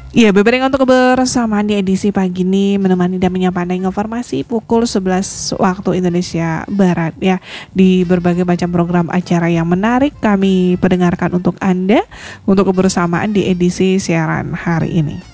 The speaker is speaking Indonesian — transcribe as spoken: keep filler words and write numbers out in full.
Iya, beberapa untuk kebersamaan di edisi pagi ini menemani dan menyapa Anda informasi pukul sebelas waktu Indonesia Barat ya. Di berbagai macam program acara yang menarik kami pendengarkan untuk Anda untuk kebersamaan di edisi siaran hari ini.